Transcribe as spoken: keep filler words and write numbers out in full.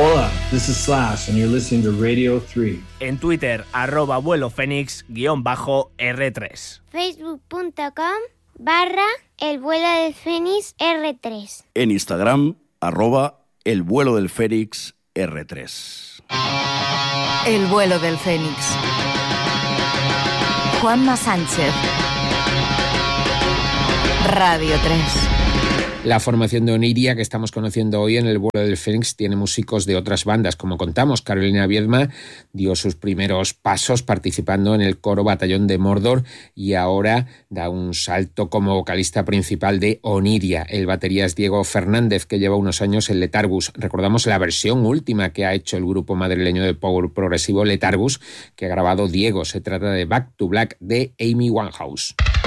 Hola, this is Slash and you're listening to Radio three. En Twitter, arroba vuelo fénix guión bajo R tres. Facebook.com barra el vuelo del Fénix R tres. En Instagram, arroba el vuelo del Fénix R tres. El vuelo del Fénix. Juanma Sánchez. Radio tres. La formación de Oniria que estamos conociendo hoy en el vuelo del Fénix tiene músicos de otras bandas. Como contamos, Carolina Viedma dio sus primeros pasos participando en el coro Batallón de Mordor y ahora da un salto como vocalista principal de Oniria. El batería es Diego Fernández, que lleva unos años en Letargus. Recordamos la versión última que ha hecho el grupo madrileño de power progresivo Letargus, que ha grabado Diego. Se trata de Back to Black de Amy Winehouse.